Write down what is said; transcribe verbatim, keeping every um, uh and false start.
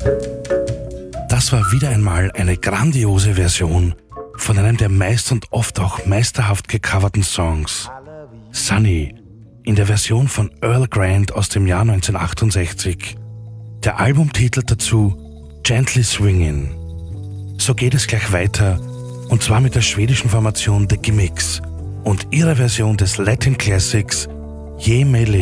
Das war wieder einmal eine grandiose Version von einem der meist und oft auch meisterhaft gecoverten Songs, Sunny, in der Version von Earl Grant aus dem Jahr neunzehnhundertachtundsechzig. Der Albumtitel dazu Gently Swingin'. So geht es gleich weiter, und zwar mit der schwedischen Formation The Gimmicks und ihrer Version des Latin Classics Je me